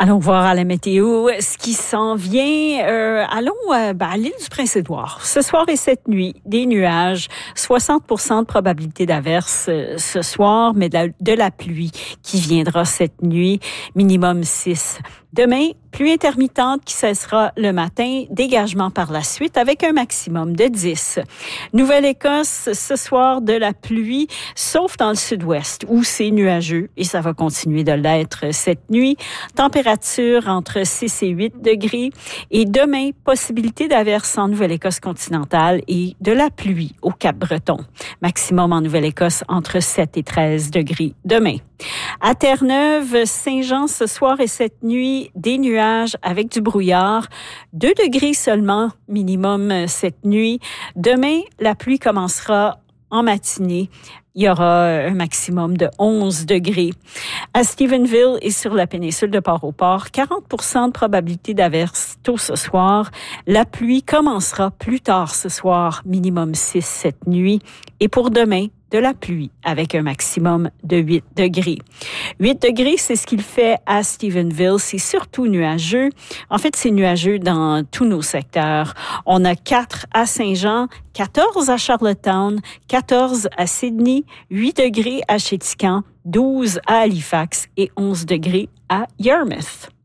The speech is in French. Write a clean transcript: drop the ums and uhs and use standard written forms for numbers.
Allons voir à la météo ce qui s'en vient. Allons à l'île du Prince-Édouard. Ce soir et cette nuit, des nuages, 60% de probabilité d'averse ce soir, mais de la pluie qui viendra cette nuit, minimum 6. Demain, pluie intermittente qui cessera le matin, dégagement par la suite avec un maximum de 10. Nouvelle-Écosse, ce soir de la pluie, sauf dans le sud-ouest où c'est nuageux et ça va continuer de l'être cette nuit. Température entre 6 et 8 degrés. Et demain, possibilité d'averse en Nouvelle-Écosse continentale et de la pluie au Cap-Breton. Maximum en Nouvelle-Écosse entre 7 et 13 degrés demain. À Terre-Neuve, Saint-Jean, ce soir et cette nuit, des nuages avec du brouillard. 2 degrés seulement minimum cette nuit. Demain, la pluie commencera en matinée. Il y aura un maximum de 11 degrés. À Stephenville et sur la péninsule de Port-au-Port, 40% de probabilité d'averse tôt ce soir. La pluie commencera plus tard ce soir, minimum 6 cette nuit. Et pour demain, de la pluie avec un maximum de 8 degrés. 8 degrés, c'est ce qu'il fait à Stephenville. C'est surtout nuageux. En fait, c'est nuageux dans tous nos secteurs. On a 4 à Saint-Jean, 14 à Charlottetown, 14 à Sydney, 8 degrés à Chéticamp, 12 à Halifax et 11 degrés à Yarmouth.